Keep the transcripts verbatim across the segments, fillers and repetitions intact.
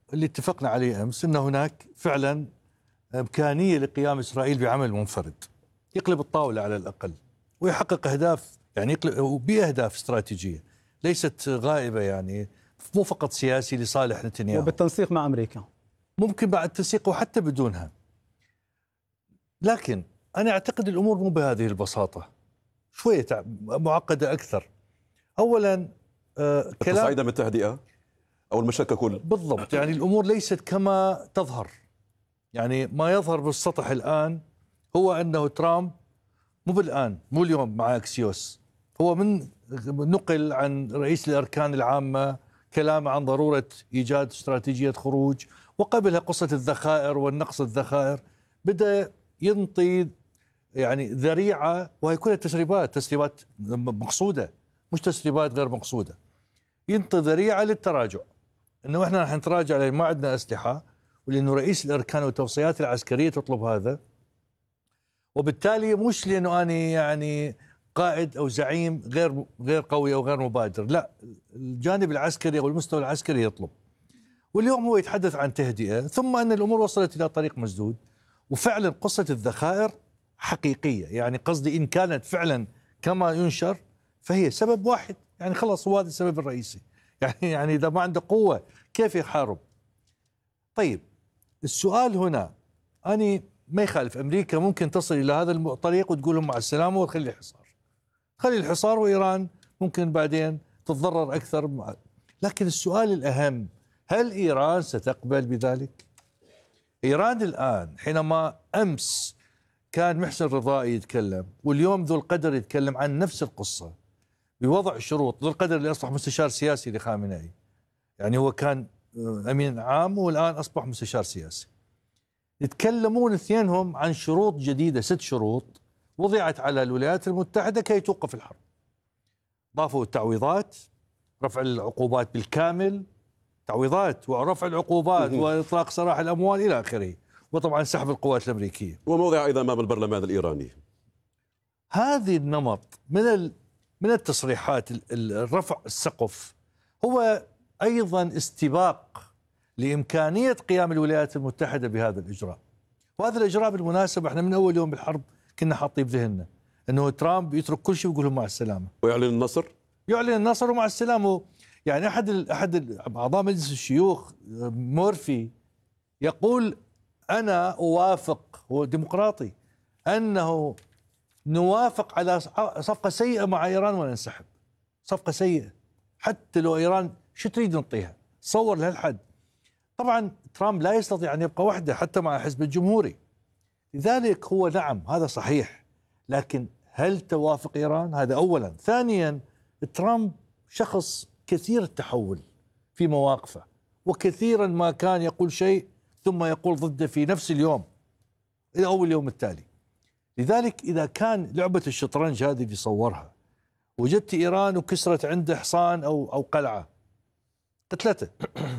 اللي اتفقنا عليه أمس أن هناك فعلا إمكانية لقيام إسرائيل بعمل منفرد يقلب الطاولة على الأقل ويحقق أهداف، يعني يقلب بأهداف استراتيجية ليست غائبة، يعني مو فقط سياسي لصالح نتنياهو، وبالتنسيق مع أمريكا ممكن بعد التنسيق وحتى بدونها. لكن أنا أعتقد الأمور مو بهذه البساطة، شوية معقدة أكثر. أولا آه التصعيد من التهدئة أو المشكة كل بالضبط، يعني الأمور ليست كما تظهر. يعني ما يظهر بالسطح الآن هو أنه ترامب مو بالآن مو اليوم مع أكسيوس، هو من نقل عن رئيس الأركان العامة كلام عن ضرورة إيجاد استراتيجية خروج، وقبلها قصة الذخائر والنقص الذخائر، بدأ ينطي يعني ذريعة، وهي كلها تسريبات تسريبات مقصودة مش تسريبات غير مقصودة، ينطي ذريعة للتراجع، انه احنا راح نتراجع لان ما عندنا اسلحه، ولانه رئيس الاركان والتوصيات العسكريه تطلب هذا، وبالتالي مش لانه انا يعني قائد او زعيم غير غير قوي او غير مبادر، لا، الجانب العسكري او المستوى العسكري يطلب. واليوم هو يتحدث عن تهدئه، ثم ان الامور وصلت الى طريق مسدود، وفعلا قصه الذخائر حقيقيه، يعني قصدي ان كانت فعلا كما ينشر فهي سبب واحد، يعني خلص هو هذا السبب الرئيسي. يعني يعني إذا ما عنده قوة كيف يحارب؟ طيب السؤال هنا، أنا ما يخالف أمريكا ممكن تصل إلى هذا الطريق وتقول لهم مع السلامة وتخلي الحصار، خلي الحصار، وإيران ممكن بعدين تتضرر أكثر. لكن السؤال الأهم، هل إيران ستقبل بذلك؟ إيران الآن حينما أمس كان محسن رضائي يتكلم واليوم ذو القدر يتكلم عن نفس القصة بوضع شروط، ذو القدر اللي أصبح مستشار سياسي لخامنئي، يعني هو كان أمين عام والآن أصبح مستشار سياسي، يتكلمون اثنينهم عن شروط جديدة، ست شروط وضعت على الولايات المتحدة كي توقف الحرب. ضافوا التعويضات، رفع العقوبات بالكامل، تعويضات ورفع العقوبات وإطلاق سراح الأموال إلى آخره، وطبعا سحب القوات الأمريكية، وموضع أيضا أمام البرلمان الإيراني. هذه النمط من ال من التصريحات، الرفع السقف هو أيضا استباق لإمكانية قيام الولايات المتحدة بهذا الإجراء. وهذا الإجراء بالمناسبة احنا من أول يوم بالحرب كنا حاطين بذهننا أنه ترامب يترك كل شيء ويقول لهم مع السلامة، ويعلن النصر يعلن النصر ومع السلامة. يعني أحد أحد أعضاء مجلس الشيوخ مورفي يقول أنا أوافق، هو ديمقراطي، أنه نوافق على صفقة سيئة مع إيران وننسحب، صفقة سيئة حتى لو إيران شو تريد نعطيها، تصور لهالحد. طبعا ترامب لا يستطيع أن يبقى وحده حتى مع حزب الجمهوري، لذلك هو نعم هذا صحيح، لكن هل توافق إيران؟ هذا أولا. ثانيا ترامب شخص كثير التحول في مواقفه، وكثيرا ما كان يقول شيء ثم يقول ضده في نفس اليوم أو اليوم التالي. لذلك إذا كان لعبة الشطرنج هذه اللي صورها وجدت إيران وكسرت عنده حصان أو أو قلعة، قتلته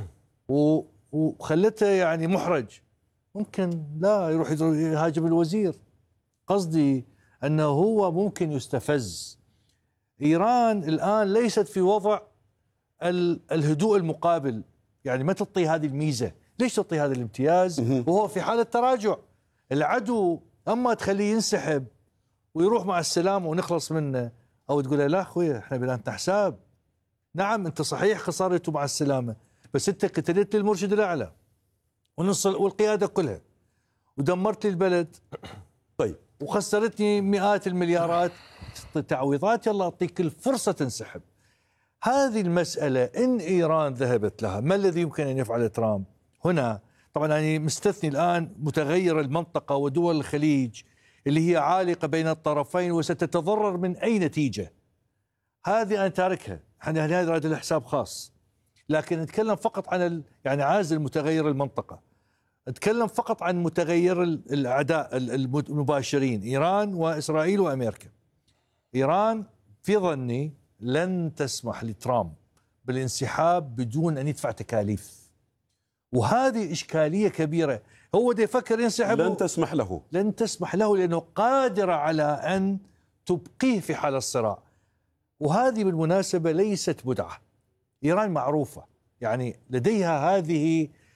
وخلته يعني محرج، ممكن لا يروح يهاجم الوزير. قصدي أنه هو ممكن يستفز. إيران الآن ليست في وضع الهدوء المقابل، يعني ما تعطي هذه الميزة، ليش تعطي هذا الامتياز وهو في حالة تراجع؟ العدو أما تخليه ينسحب ويروح مع السلامة ونخلص منه، أو تقول له لا أخوي احنا بيناتنا حساب، نعم أنت صحيح خسرت مع السلامة، بس أنت قتلت لي المرشد الأعلى ونص والقيادة كلها ودمرت لي البلد، طيب وخسرتني مئات المليارات تعويضات، يلا أعطيك الفرصة تنسحب. هذه المسألة إن إيران ذهبت لها، ما الذي يمكن أن يفعل ترامب هنا؟ طبعا أنا يعني مستثني الآن متغير المنطقة ودول الخليج اللي هي عالقة بين الطرفين وستتضرر من أي نتيجة، هذه أنا تاركها، احنا هذا هذا الحساب خاص. لكن نتكلم فقط عن ال... يعني عازل متغير المنطقة، نتكلم فقط عن متغير الأعداء المباشرين، إيران وإسرائيل وأمريكا. إيران في ظني لن تسمح لترامب بالانسحاب بدون أن يدفع تكاليف، وهذه إشكالية كبيرة. هو دي يفكر ينسحب، لن تسمح له لن تسمح له لأنه قادرة على أن تبقيه في حال الصراع. وهذه بالمناسبة ليست بدعة، إيران معروفة يعني لديها هذه